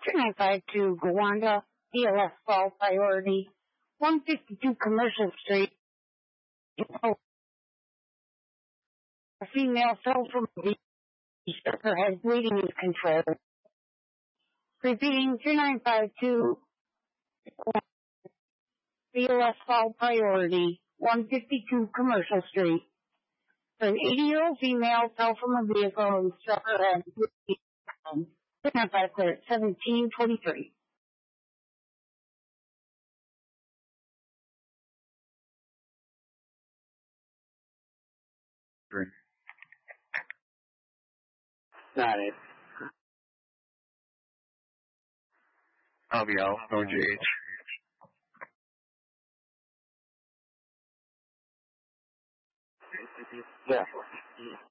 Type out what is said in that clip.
3952 Gowanda, DLS Fall Priority, 152 Commercial Street. A female fell from the her head bleeding is controlled. Repeating 3952 DLS Fall Priority, 152 Commercial Street. An 80-year-old female fell from a vehicle and struck her head. 1723. Got it. LVL, no GH. Yeah.